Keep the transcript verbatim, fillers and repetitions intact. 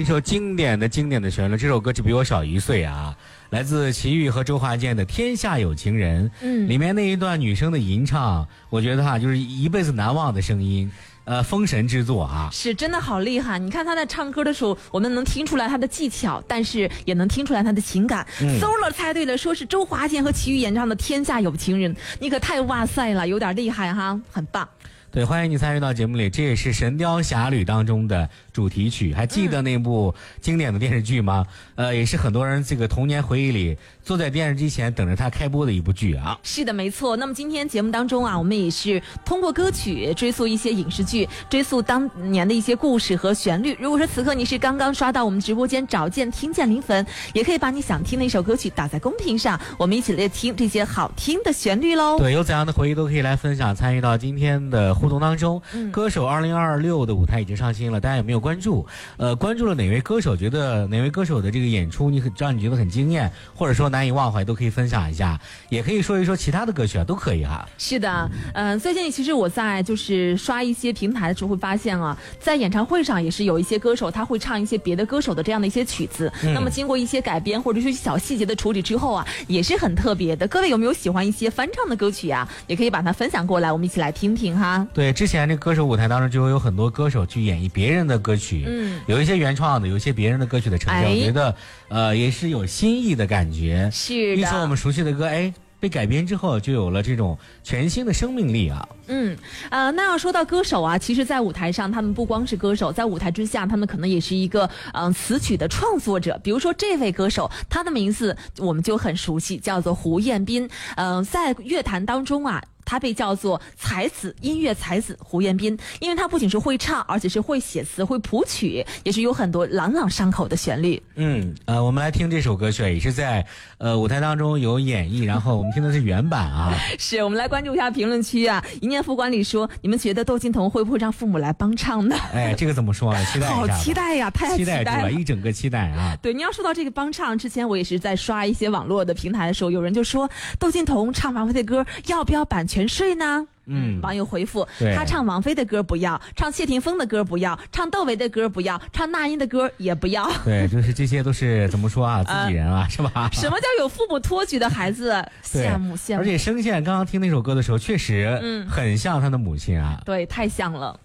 一首经典的经典的旋律，这首歌只比我小一岁啊，来自齐豫和周华健的《天下有情人》。嗯，里面那一段女生的吟唱，我觉得哈就是一辈子难忘的声音。呃，封神之作啊， 是真的好厉害！你看他在唱歌的时候，我们能听出来他的技巧，但是也能听出来他的情感。嗯、搜了猜对了，说是周华健和齐豫演唱的《天下有情人》，你可太哇塞了，有点厉害哈，很棒。 对，欢迎你参与到节目里，这也是《神雕侠侣》当中的主题曲。还记得那部经典的电视剧吗？嗯、呃，也是很多人这个童年回忆里坐在电视机前等着它开播的一部剧啊。 是的，没错。那么今天节目当中啊，我们也是通过歌曲追溯一些影视剧，追溯当年的一些故事和旋律。如果说此刻你是刚刚刷到我们直播间找见听见零粉，也可以把你想听的一首歌曲打在公屏上，我们一起来听这些好听的旋律喽。 对，有怎样的回忆都可以来分享，参与到今天的互动当中。嗯、歌手二零二六的舞台已经上新了，大家有没有关注？呃，关注了哪位歌手？觉得哪位歌手的这个演出你很让你觉得很惊艳，或者说难以忘怀，都可以分享一下，也可以说一说其他的歌曲啊，都可以哈。 是的，嗯、呃，最近其实我在就是刷一些平台的时候会发现啊，在演唱会上也是有一些歌手他会唱一些别的歌手的这样的一些曲子，嗯、那么经过一些改编或者是小细节的处理之后啊，也是很特别的。各位有没有喜欢一些翻唱的歌曲啊？也可以把它分享过来，我们一起来听听哈。 对，之前这歌手舞台当中就有很多歌手去演绎别人的歌曲，嗯，有一些原创的，有一些别人的歌曲的呈现，哎、我觉得呃也是有新意的感觉。 是的， 一首我们熟悉的歌，哎，被改编之后就有了这种全新的生命力啊。 嗯，呃，那要说到歌手啊，其实在舞台上他们不光是歌手，在舞台之下他们可能也是一个嗯、呃、词曲的创作者。比如说这位歌手，他的名字我们就很熟悉，叫做胡彦斌。嗯、呃，在乐坛当中啊，他被叫做才子，音乐才子胡彦斌，因为他不仅是会唱，而且是会写词，会谱曲，也是有很多朗朗上口的旋律。 嗯，呃，我们来听这首歌曲，也是在呃舞台当中有演绎，然后我们听的是原版啊。 是，我们来关注一下评论区啊。一念副管理说，你们觉得窦靖童会不会让父母来帮唱呢？ 哎，这个怎么说呢？期待一下。 好期待呀，太期待了， 期待了，一整个期待啊。 对，你要说到这个帮唱，之前我也是在刷一些网络的平台的时候，有人就说窦靖童唱王菲的歌要不要版权税呢？嗯，网友回复，他唱王菲的歌不要，唱谢霆锋的歌不要，唱窦唯的歌不要，唱那英的歌也不要。 对，就是这些都是怎么说啊，自己人啊，呃、是吧？ 什么叫有父母托举的孩子？羡慕羡慕。 而且声线刚刚听那首歌的时候，确实嗯很像他的母亲啊。 对，太像了。